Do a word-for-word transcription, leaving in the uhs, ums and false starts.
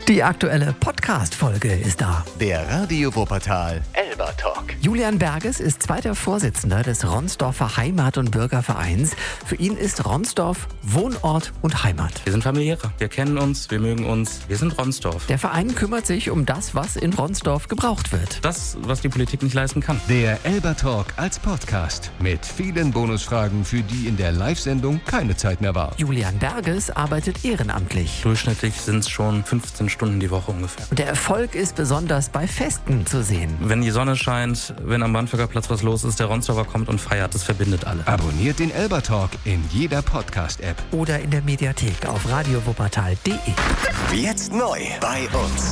Die aktuelle Podcast-Folge ist da. Der Radio Wuppertal Elba Talk. Julian Berges ist zweiter Vorsitzender des Ronsdorfer Heimat- und Bürgervereins. Für ihn ist Ronsdorf Wohnort und Heimat. Wir sind familiärer, wir kennen uns, wir mögen uns, wir sind Ronsdorf. Der Verein kümmert sich um das, was in Ronsdorf gebraucht wird. Das, was die Politik nicht leisten kann. Der Elba Talk als Podcast mit vielen Bonusfragen, für die in der Live-Sendung keine Zeit mehr war. Julian Berges arbeitet ehrenamtlich. Durchschnittlich sind es schon fünfzehn Stunden die Woche ungefähr. Und der Erfolg ist besonders bei Festen zu sehen. Wenn die Sonne scheint, wenn am Brandweger Platz was los ist, der Ronsdorfer kommt und feiert, das verbindet alle. Abonniert den Elba Talk in jeder Podcast-App. Oder in der Mediathek auf radio wuppertal punkt de. Jetzt neu bei uns.